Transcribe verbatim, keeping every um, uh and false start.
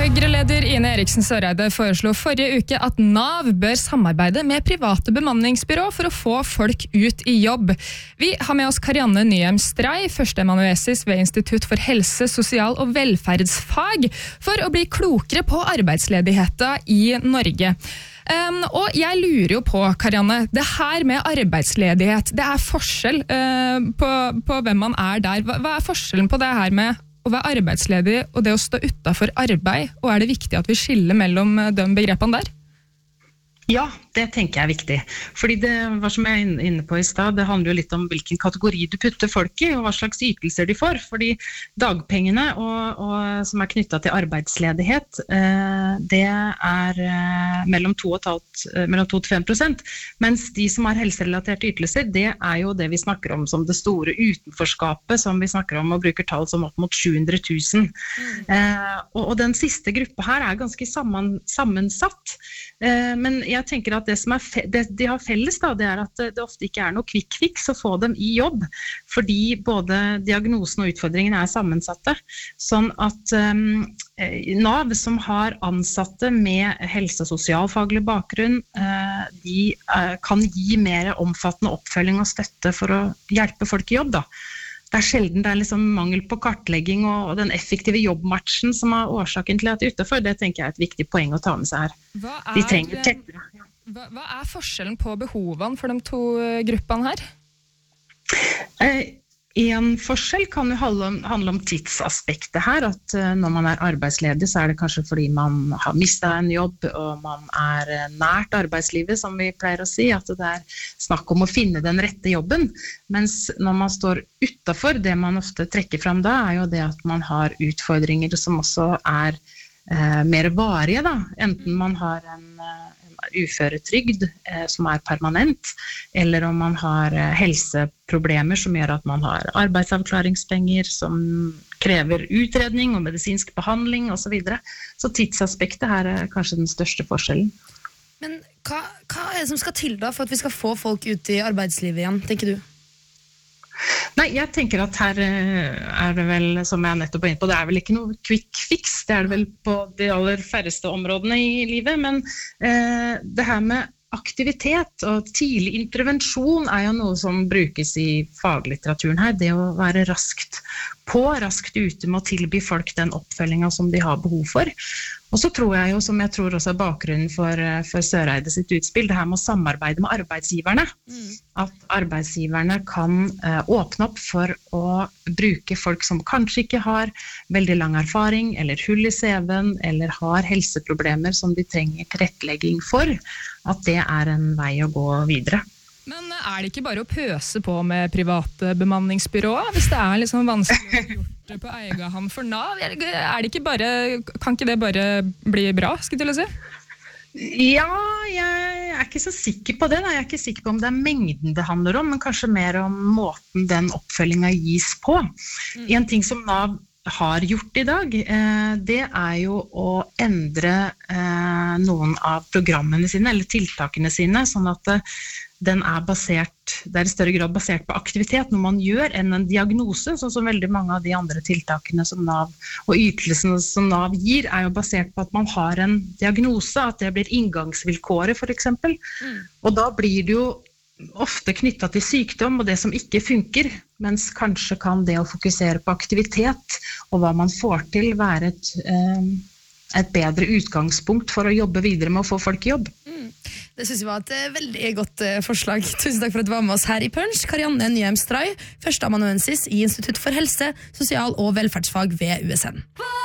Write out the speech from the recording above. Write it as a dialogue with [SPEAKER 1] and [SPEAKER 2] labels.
[SPEAKER 1] Høyre-leder Ine Eriksen Søreide foreslo forrige uke at Nav bør samarbeide med private bemanningsbyrå for å få folk ut i jobb. Vi har med oss Karianne Nyhem Stray, førsteamanuensis ved Institutt for helse, sosial og velferdsfag, for å bli klokere på arbeidsledigheten i Norge. Um, og jeg lurer jo på, Karianne, det her med arbeidsledighet, det er forskjell uh, på, på hvem man er der. Hva, hva er forskjellen på det her med å være arbeidsledig og det å stå utenfor arbeid, og er det viktig at vi skiller mellom de begrepene der?
[SPEAKER 2] Ja, det tenker jeg er viktig. Fordi det var som jeg er inne på i sted, det handler jo litt om hvilken kategori du putter folk i, og hva slags ytelser de får. Fordi dagpengene og, og, som er knyttet til arbeidsledighet, eh, det er eh, mellom to til fem prosent. Mens de som har helserelaterte ytelser, det er jo det vi snakker om som det store utenforskapet, som vi snakker om og bruker tall som opp mot sju hundre tusen. Mm. Eh, og, og den siste gruppa her er ganske sammen, sammensatt. Eh, men jeg tenker at det som er fe- det de har felles da, det er at det ofte ikke er noe quick fix å få dem i jobb, fordi både diagnosen og utfordringen er sammensatte. Sånn at um, Nav, som har ansatte med helse- og sosialfaglig bakgrunn, uh, de uh, kan gi mer omfattende oppfølging og støtte for å hjelpe folk i jobb da. Det er sjelden det er liksom mangel på kartlegging og den effektive jobbmatchen som er årsaken til at det er utenfor. Det tenker jeg er et viktig poeng å ta med seg her.
[SPEAKER 1] Hva er,
[SPEAKER 2] de trenger tettere.
[SPEAKER 1] Hva, hva er forskjellen på behovene for de to gruppene her?
[SPEAKER 2] Eh, en forskjell kan jo handle om, handle om tidsaspektet her, at uh, når man er arbeidsledig så er det kanskje fordi man har mistet en jobb og man er uh, nært arbeidslivet, som vi pleier å si, at det er snakk om å finne den rette jobben. Mens når man står utenfor, det man ofte trekker frem da, er jo det at man har utfordringer som også er uh, mer varige da, enten man har en uh, uføretrygd eh, som er permanent, eller om man har eh, helseproblemer som gjør at man har arbeidsavklaringspenger som krever utredning og medisinsk behandling og så videre. Så tidsaspektet her er kanskje den største forskjellen.
[SPEAKER 3] Men hva, hva er det som skal til da for at vi skal få folk ut i arbeidslivet igjen, tenker du?
[SPEAKER 2] Nei, jeg tenker at her er det vel, som jeg nettopp var inne på, det er vel ikke noe quick fix, det er det vel på de aller færreste områdene i livet, men eh, det her med aktivitet og tidlig intervensjon er jo noe som brukes i faglitteraturen her, det å være raskt på, raskt ute med å tilby folk den oppfølgingen som de har behov for. Og så tror jeg jo, som jeg tror også er bakgrunnen for, for Søreide sitt utspill, det her med å samarbeide med arbeidsgiverne. Mm. At arbeidsgiverne kan uh, åpne opp for å bruke folk som kanskje ikke har veldig lang erfaring, eller hull i C V-en, eller har helseproblemer som de trenger tilrettelegging for, at det er en vei å gå videre.
[SPEAKER 1] Men er det ikke bare å pøse på med private bemanningsbyråer, hvis det er liksom vanskelig å gjort det på egen hånd for Nav? Er det ikke bare, kan ikke det bare bli bra, skulle jeg til å si?
[SPEAKER 2] Ja, jeg er ikke så sikker på det. Da. Jeg er ikke sikker på om det er mengden det handler om, men kanskje mer om måten den oppfølgingen gis på. Mm. En ting som Nav har gjort i dag, eh, det er jo å endre eh, noen av programmene sine, eller tiltakene sine, sånn at eh, den er basert, det er i større grad basert på aktivitet, noe man gjør, enn en diagnose, sånn som veldig mange av de andre tiltakene som Nav, og ytelsene som Nav gir, er jo basert på at man har en diagnose, at det blir inngangsvilkåret for eksempel. Mm. Og da blir det jo ofte knyttet til sykdom og det som ikke funker, mens kanskje kan det å fokusere på aktivitet og hva man får til være et, eh, et bedre utgangspunkt for å jobbe videre med å få folk i jobb.
[SPEAKER 3] Mm. Det synes jeg var et uh, veldig godt uh, forslag. Tusen takk for at du var med oss her i Punch. Karianne Nyhem Stray, førsteamanuensis i Institutt for helse, sosial og velferdsfag ved U S N.